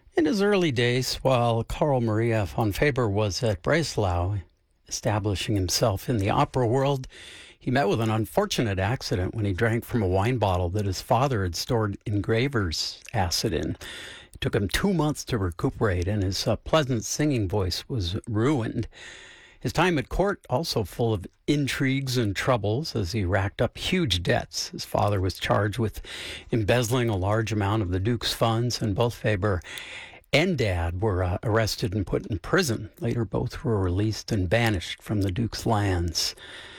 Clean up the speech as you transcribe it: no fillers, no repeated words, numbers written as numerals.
In his early days, while Carl Maria von Faber was at Breslau, establishing himself in the opera world, he met with an unfortunate accident when he drank from a wine bottle that his father had stored engraver's acid in. It took him 2 months to recuperate, and his pleasant singing voice was ruined. His time at court also full of intrigues and troubles as he racked up huge debts. His father was charged with embezzling a large amount of the Duke's funds, and both Faber and Dad were arrested and put in prison. Later, both were released and banished from the Duke's lands.